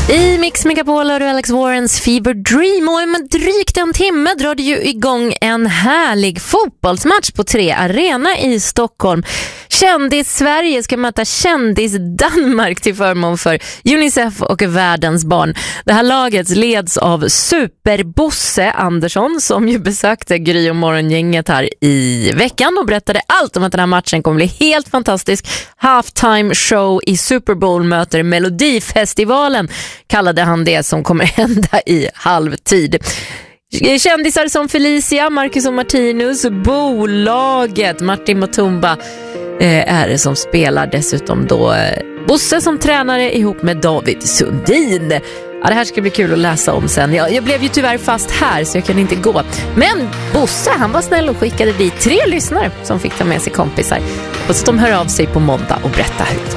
I Mix Megapol och Alex Warrens Fever Dream, och om drygt en timme drar det ju igång en härlig fotbollsmatch på 3 Arena i Stockholm. Kändis-Sverige ska möta Kändis-Danmark till förmån för Unicef och världens barn. Det här laget leds av Superbosse Andersson, som ju besökte Gry och morgongänget här i veckan och berättade allt om att den här matchen kommer bli helt fantastisk. Halftime show i Super Bowl möter Melodifestivalen, kallade han det som kommer hända i halvtid. Kändisar som Felicia, Marcus och Martinus, bolaget Martin Mutumba är det som spelar, dessutom då Bosse som tränare ihop med David Sundin. Ja, det här ska bli kul att läsa om sen. Jag blev ju tyvärr fast här så jag kan inte gå. Men Bosse, han var snäll och skickade dit 3 lyssnare som fick ta med sig kompisar. Och så de hör av sig på måndag och berätta hur